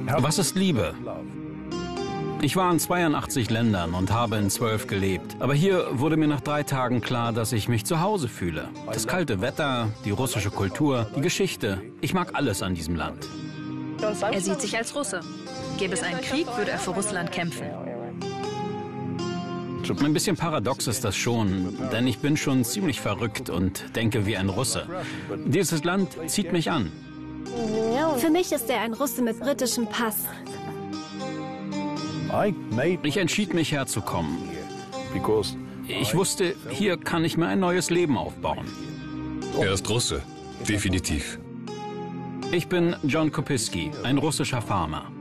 Was ist Liebe? Ich war in 82 Ländern und habe in 12 gelebt. Aber hier wurde mir nach 3 Tagen klar, dass ich mich zu Hause fühle. Das kalte Wetter, die russische Kultur, die Geschichte. Ich mag alles an diesem Land. Er sieht sich als Russe. Gäbe es einen Krieg, würde er für Russland kämpfen. Ein bisschen paradox ist das schon, denn ich bin schon ziemlich verrückt und denke wie ein Russe. Dieses Land zieht mich an. Für mich ist er ein Russe mit britischem Pass. Ich entschied mich herzukommen. Ich wusste, hier kann ich mir ein neues Leben aufbauen. Er ist Russe, definitiv. Ich bin John Kopiski, ein russischer Farmer.